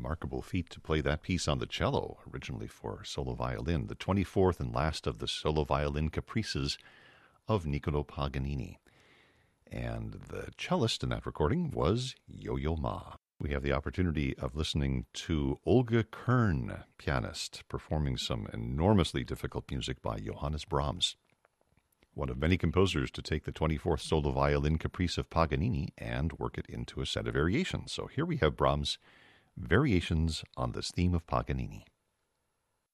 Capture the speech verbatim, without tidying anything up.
remarkable feat to play that piece on the cello, originally for solo violin, the twenty-fourth and last of the solo violin caprices of Niccolò Paganini. And the cellist in that recording was Yo-Yo Ma. We have the opportunity of listening to Olga Kern, pianist, performing some enormously difficult music by Johannes Brahms, one of many composers to take the twenty-fourth solo violin caprice of Paganini and work it into a set of variations. So here we have Brahms' variations on this theme of Paganini.